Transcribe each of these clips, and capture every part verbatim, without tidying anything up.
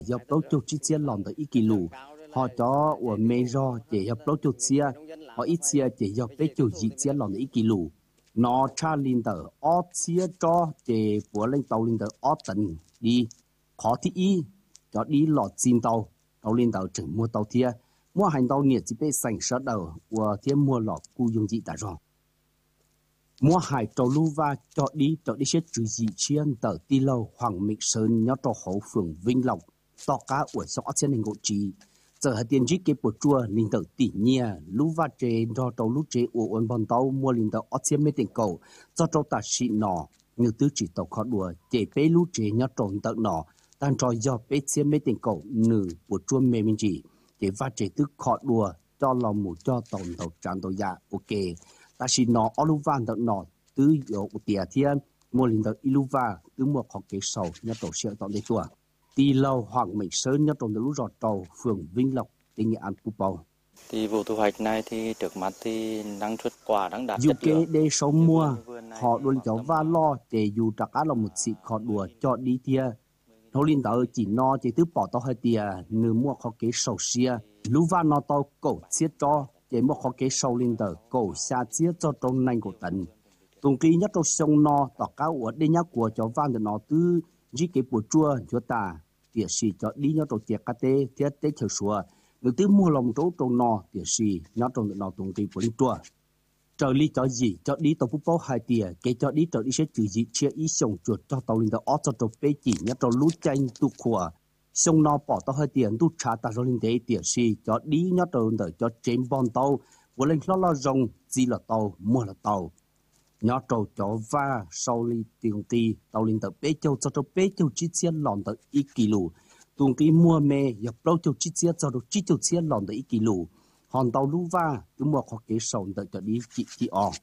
dọc lối chụp chiếc xe lòn tới ít kỳ lù họ cho của mê do để dọc lối chụp xe họ ít xe để dọc bé chụp dị xe lòn tới ít kỳ lù nó cha linh tờ ót xe cho để của lên tàu linh tờ ót tận đi khó thì y cho đi lọt xin tàu tàu linh tờ chừng mua tàu thia mua hành tàu nhiệt chỉ bé sành sớ đầu của thia mua lọt cu dùng dị tại rồi mua hải tàu lưu va cho đi cho đi xét trừ dị chiên tờ ti lâu hoàng mịch sơn nhớ cho hậu phường Vinh Lộc tàu cá của sọ trên hình ngộ trì giờ hai tiền chỉ cái bộ chua linh tờ tỉ nhia lưu va trên cho tàu lưu chế của ôn bọn tàu mua linh tờ ở trên mấy tiền cầu cho tàu ta xị nọ như tứ chỉ tàu khó đùa chế bé lưu chế nhớ trộn tờ nọ tan cho do bé trên mấy tiền cầu nử bộ chua mê minh chỉ chế va chế tứ khó đùa cho lòng một cho tàu tàu tràn tàu dạ ok ta chỉ nó ở lưu van tận nó tứ yếu tiệt thiên mua linh tận lưu va tứ mua học kế sầu nhớ tổ sự tận đây tua tì lâu hoàng mỹ sơn nhớ trong lũ rọt trầu phường Vinh Lộc tỉnh Nghệ An Cú Pau. Thì vụ thu hoạch này thì trước mắt thì năng suất quả đang đạt chất lượng. Dù để sống mua họ đuổi cháu va lo để dù trả cá là một sự khó đùa cho đi tia. Thấu linh tận chỉ nó chỉ tứ bỏ tao hai tia nửa mua học kế sầu xia lũ va nó tao cổ xiết cho để một khó kế sâu lên tờ cổ xa chia cho trong nành của tận tùng kỳ nhất trong sông no tỏ cáo ở đây nhắc của cháu van thì nó tư chỉ cái bùa chua cho ta tiệt sĩ cho đi nhớ trong tiệt cá tê tiệt tê chờ sủa người tư mua lòng trấu trong no tiệt sĩ nhớ trong nó tùng kỳ của linh chua trời lý cho gì cho đi tàu phú hai tiệt cái cho đi trời đi sẽ trừ gì chia ý sông chuột cho tàu lên tờ ót cho trong bê chỉ nhớ trong lũ chanh tu khua sông nó bỏ tao hơi tiền tu trả ta rồi lên để tiền xì cho đi nhớ trường đời cho chém bon tàu vừa lên lo lo rong gì là tàu mua là tàu nhớ trâu cho va sau li tiền ti tàu lên tới bế châu cho cho bế châu chi chiết lòn tới ít kilo tuần kỳ mua mê dập lâu châu chi chiết cho được chi châu chiết lòn tới ít kilo hòn tàu lú va cứ mua khó kế sầu tới cho đi chị chị o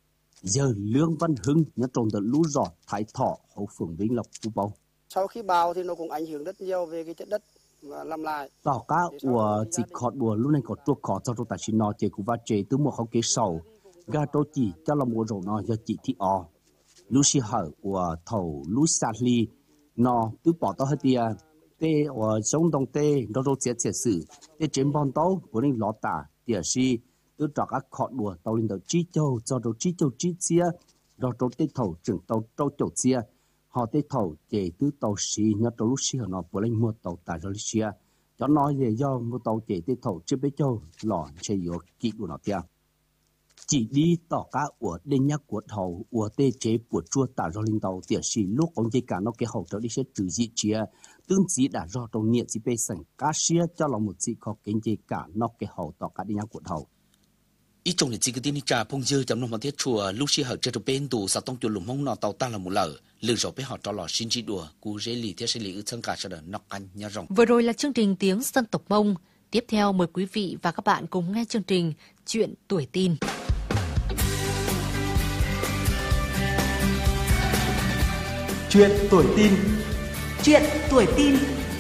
giờ Lương Văn Hưng nhớ trồng tới lú giọt Thái Thọ hậu phường Vĩnh Lộc Cú Pau. Sau khi bào thì nó cũng ảnh hưởng rất nhiều về cái chất đất và làm lại. Tàu cá của chỉ khó đùa lúc này có chuột khó cho tôi tài xin nó chế của va chế từ một khó kế sầu ga tôi chỉ cho là mua rổ nó do chị thị o lúc xí hở của thầu lúc xa ly nó từ bỏ tao hết tia tê ở sống đông tê nó rồi chết chết sự tê chém bon tàu của nên lót tả tiệt si từ trọ các khó đùa tàu lên tàu chi châu cho đồ chi châu chi chia rồi trâu tê thầu chừng tàu trâu châu chia họ tê thầu chế từ tàu xì nhớ tàu lúc xí hở nó của lên mua tàu tại rồi xia cho nói về do mua tàu chế tê thầu chưa biết châu lò chơi yếu kỹ của nó tia chỉ đi tỏ cá của đinh nhắc của thầu của tê chế của chua tả do linh tàu tiệt sĩ lúc ông dây cả nó cái hậu trở đi sẽ trừ dị chia tương chỉ đã do trong nhiệt chỉ bê sành cá xia cho lòng một dị khó kinh dây cả nó cái hậu tỏ cá đinh nhắc của thầu ít trong lịch chỉ cái tin trà phong dư trong năm tiết chùa lúc xí hở chơi trong bên tù sao tông chùa lùm hông nọ tàu ta là một lở lừa rồi bé họ cho lò xin chỉ đùa cú dễ lì thiết sẽ lì ư thân cả cho đỡ nọc ăn nhà rồng. Vừa rồi là chương trình tiếng dân tộc Mông. Tiếp theo mời quý vị và các bạn cùng nghe chương trình Chuyện tuổi tin. Chuyện tuổi tin. Chuyện tuổi tin.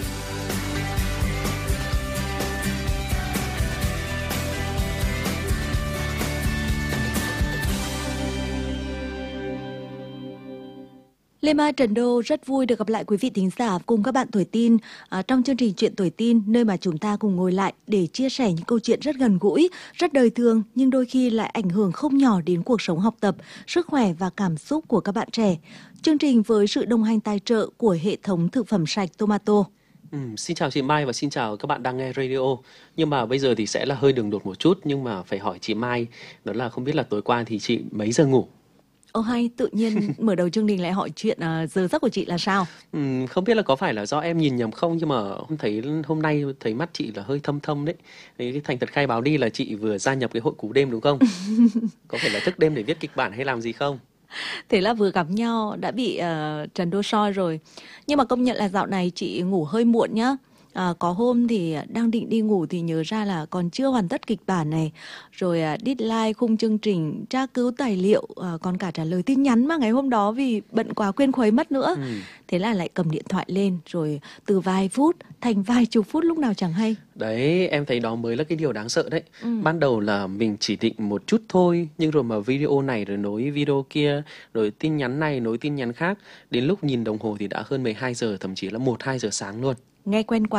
Lê Mai Trần Đô rất vui được gặp lại quý vị thính giả cùng các bạn tuổi tin à, trong chương trình Chuyện tuổi tin, nơi mà chúng ta cùng ngồi lại để chia sẻ những câu chuyện rất gần gũi, rất đời thường nhưng đôi khi lại ảnh hưởng không nhỏ đến cuộc sống học tập, sức khỏe và cảm xúc của các bạn trẻ. Chương trình với sự đồng hành tài trợ của hệ thống thực phẩm sạch Tomato. Ừ, xin chào chị Mai và xin chào các bạn đang nghe radio. Nhưng mà bây giờ thì sẽ là hơi đường đột một chút, nhưng mà phải hỏi chị Mai, đó là không biết là tối qua thì chị mấy giờ ngủ? Ồ hay, tự nhiên mở đầu chương trình lại hỏi chuyện uh, giờ giấc của chị là sao? Ừ, không biết là có phải là do em nhìn nhầm không, nhưng mà hôm thấy hôm nay thấy mắt chị là hơi thâm thâm đấy. Thế thành thật khai báo đi là chị vừa gia nhập cái hội cú đêm đúng không? Có phải là thức đêm để viết kịch bản hay làm gì không? Thế là vừa gặp nhau đã bị uh, Trần Đô soi rồi. Nhưng mà công nhận là dạo này chị ngủ hơi muộn nhá. À, có hôm thì đang định đi ngủ thì nhớ ra là còn chưa hoàn tất kịch bản này. Rồi à, deadline khung chương trình, tra cứu tài liệu, à, còn cả trả lời tin nhắn mà ngày hôm đó vì bận quá quên khuấy mất nữa. ừ. Thế là lại cầm điện thoại lên. Rồi từ vài phút thành vài chục phút lúc nào chẳng hay. Đấy, em thấy đó mới là cái điều đáng sợ đấy. ừ. Ban đầu là mình chỉ định một chút thôi, nhưng rồi mà video này rồi nối video kia, rồi tin nhắn này nối tin nhắn khác, đến lúc nhìn đồng hồ thì đã hơn mười hai giờ, thậm chí là một hai giờ sáng luôn. Nghe quen quá.